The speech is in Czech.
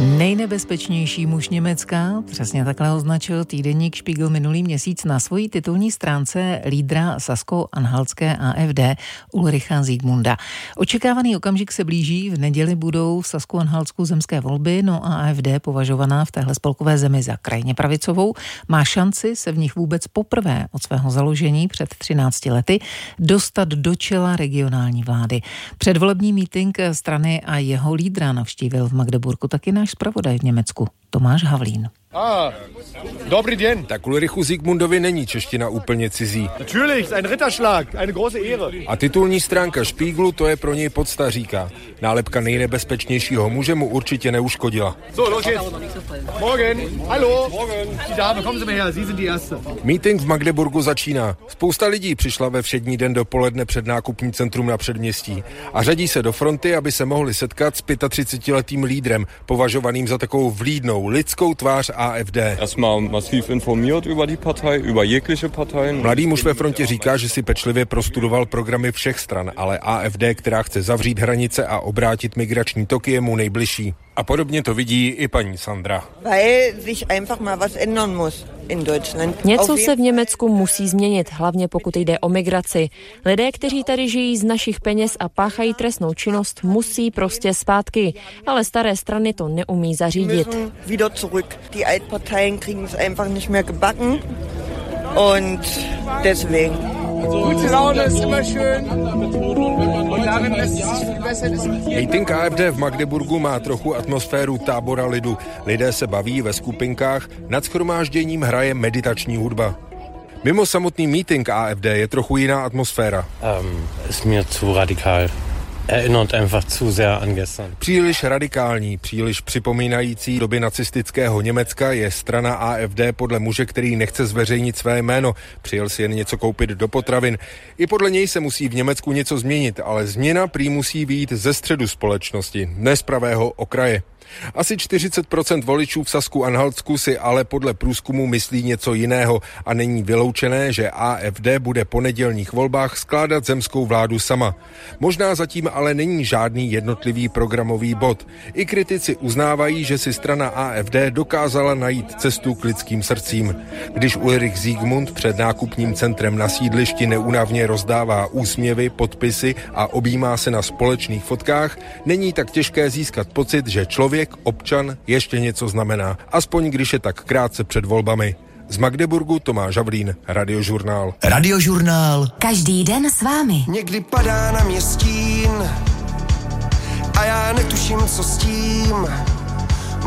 Nejnebezpečnější muž Německa, přesně takhle označil týdeník Spiegel minulý měsíc na svojí titulní stránce lídra sasko-anhaltské AfD Ulricha Siegmunda. Očekávaný okamžik se blíží, v neděli budou v Sasku-Anhaltsku zemské volby, no a AfD, považovaná v téhle spolkové zemi za krajně pravicovou, má šanci se v nich vůbec poprvé od svého založení před 13 lety dostat do čela regionální vlády. Předvolební mítink strany a jeho lídra navštívil v Magdeburgu taky náš zpravodaj v Německu, Tomáš Havlín. Dobrý den. Tak Ulrichu Siegmundovi není čeština úplně cizí. Natürlich, ein Ritterschlag, eine große Ehre. A titulní stránka Spiegelu, to je pro něj podsta, říká. Nálepka nejnebezpečnějšího muže mu určitě neuškodila. So, los geht's. Morgen. Hallo. Morgen. Die Dame, kommen Sie mal her, Sie sind die Erste. Meeting v Magdeburgu začíná. Spousta lidí přišla ve všední den dopoledne před nákupní centrum na předměstí a řadí se do fronty, aby se mohli setkat s 35letým lídrem, považovaným za takovou vlídnou lidskou tvář AfD. Erstmal massiv informiert über die Partei, über jegliche Parteien. Mladý muž ve frontě říká, že si pečlivě prostudoval programy všech stran, ale AfD, která chce zavřít hranice a obrátit migrační toky, je mu nejbližší. A podobně to vidí i paní Sandra. Weil sich einfach mal was ändern muss in Deutschland. Něco se v Německu musí změnit, hlavně pokud jde o migraci. Lidé, kteří tady žijí z našich peněz a páchají trestnou činnost, musí prostě zpátky, ale staré strany to neumí zařídit. Wieder zurück. Die Altparteien kriegen es einfach nicht mehr gebacken und deswegen. Gute Laune ist immer schön. Und darin lässt sich viel besser diskutieren. Meeting AfD v Magdeburgu má trochu atmosféru tábora lidu. Lidé se baví ve skupinkách, nad shromážděním hraje meditační hudba. Mimo samotný meeting AfD je trochu jiná atmosféra. Ist mir zu radikal. Erinnert einfach zu sehr an gestern. Příliš radikální, příliš připomínající doby nacistického Německa je strana AfD podle muže, který nechce zveřejnit své jméno. Přijel si jen něco koupit do potravin. I podle něj se musí v Německu něco změnit, ale změna prý musí vyjít ze středu společnosti, ne z pravého okraje. Asi 40% voličů v Sasku-Anhaltsku si ale podle průzkumu myslí něco jiného a není vyloučené, že AfD bude po nedělních volbách skládat zemskou vládu sama. Možná zatím ale není žádný jednotlivý programový bod. I kritici uznávají, že si strana AfD dokázala najít cestu k lidským srdcím. Když Ulrich Siegmund před nákupním centrem na sídlišti neúnavně rozdává úsměvy, podpisy a objímá se na společných fotkách, není tak těžké získat pocit, že člověk, občan, ještě něco znamená, aspoň když je tak krátce před volbami. Z Magdeburgu Tomáš Havlín, Radiožurnál. Radiožurnál. Každý den s vámi. Někdy padá na mě stín a já netuším, co s tím.